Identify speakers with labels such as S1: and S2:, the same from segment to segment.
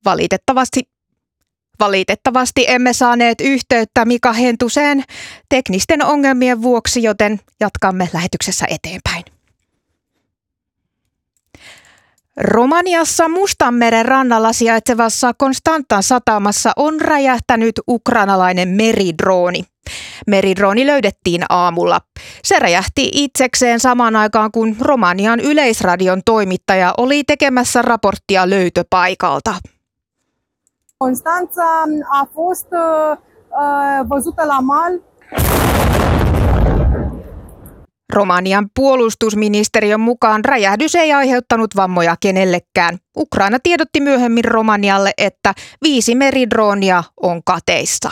S1: Valitettavasti emme saaneet yhteyttä Mika Hentuseen teknisten ongelmien vuoksi, joten jatkamme lähetyksessä eteenpäin. Romaniassa Mustanmeren rannalla sijaitsevassa Constantan satamassa on räjähtänyt ukrainalainen meridrooni. Meridrooni löydettiin aamulla. Se räjähti itsekseen samaan aikaan, kun Romanian Yleisradion toimittaja oli tekemässä raporttia löytöpaikalta.
S2: Constanța a fost văzută la mal.
S1: Romanian puolustusministeriön mukaan räjähdys ei aiheuttanut vammoja kenellekään. Ukraina tiedotti myöhemmin Romanialle, että 5 meridroonia on kateissa.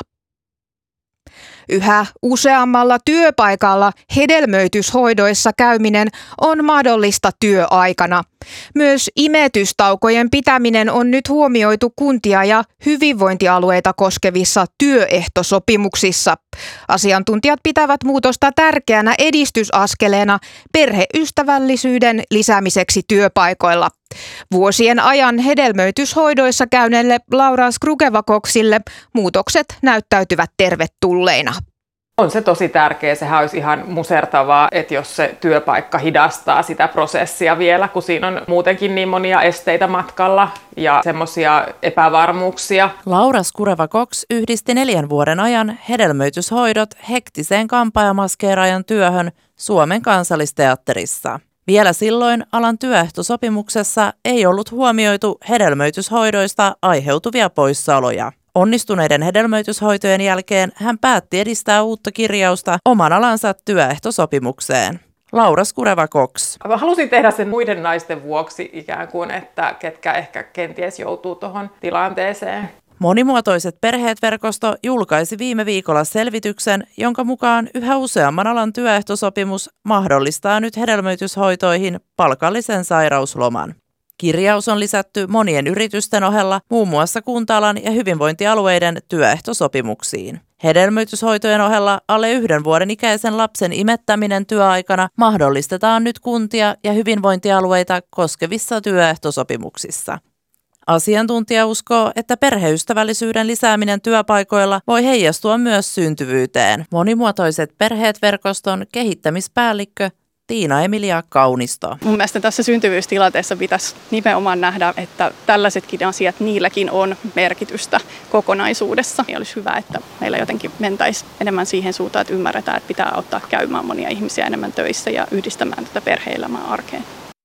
S1: Yhä useammalla työpaikalla hedelmöityshoidoissa käyminen on mahdollista työaikana. Myös imetystaukojen pitäminen on nyt huomioitu kuntia ja hyvinvointialueita koskevissa työehtosopimuksissa. Asiantuntijat pitävät muutosta tärkeänä edistysaskeleena perheystävällisyyden lisäämiseksi työpaikoilla. Vuosien ajan hedelmöityshoidoissa käyneelle Laura Skrugevakoksille muutokset näyttäytyvät tervetulleina.
S3: On se tosi tärkeä. Sehän olisi ihan musertavaa, että jos se työpaikka hidastaa sitä prosessia vielä, kun siinä on muutenkin niin monia esteitä matkalla ja semmoisia epävarmuuksia.
S4: Laura Skrugevakoks yhdisti 4 vuoden ajan hedelmöityshoidot hektiseen kampaajamaskeeraajan työhön Suomen Kansallisteatterissa. Vielä silloin alan työehtosopimuksessa ei ollut huomioitu hedelmöityshoidoista aiheutuvia poissaoloja. Onnistuneiden hedelmöityshoitojen jälkeen hän päätti edistää uutta kirjausta oman alansa työehtosopimukseen. Laura Skrugevakoks.
S3: Halusin tehdä sen muiden naisten vuoksi ikään kuin, että ketkä ehkä kenties joutuu tuohon tilanteeseen.
S4: Monimuotoiset perheet-verkosto julkaisi viime viikolla selvityksen, jonka mukaan yhä useamman alan työehtosopimus mahdollistaa nyt hedelmöityshoitoihin palkallisen sairausloman. Kirjaus on lisätty monien yritysten ohella muun muassa kunta-alan ja hyvinvointialueiden työehtosopimuksiin. Hedelmöityshoitojen ohella alle 1 vuoden ikäisen lapsen imettäminen työaikana mahdollistetaan nyt kuntia ja hyvinvointialueita koskevissa työehtosopimuksissa. Asiantuntija uskoo, että perheystävällisyyden lisääminen työpaikoilla voi heijastua myös syntyvyyteen. Monimuotoiset perheet-verkoston kehittämispäällikkö Tiina-Emilia Kaunisto.
S5: Mun mielestä tässä syntyvyystilanteessa pitäisi nimenomaan nähdä, että tällaisetkin asiat, niilläkin on merkitystä kokonaisuudessa. Ja olisi hyvä, että meillä jotenkin mentäisiin enemmän siihen suuntaan, että ymmärretään, että pitää auttaa käymään monia ihmisiä enemmän töissä ja yhdistämään tätä perhe-elämää arkeen.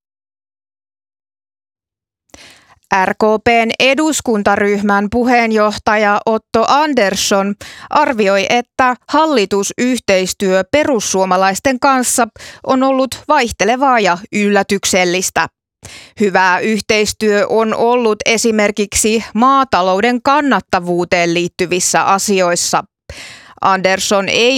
S1: RKP:n eduskuntaryhmän puheenjohtaja Otto Andersson arvioi, että hallitusyhteistyö perussuomalaisten kanssa on ollut vaihtelevaa ja yllätyksellistä. Hyvää yhteistyö on ollut esimerkiksi maatalouden kannattavuuteen liittyvissä asioissa. Andersson ei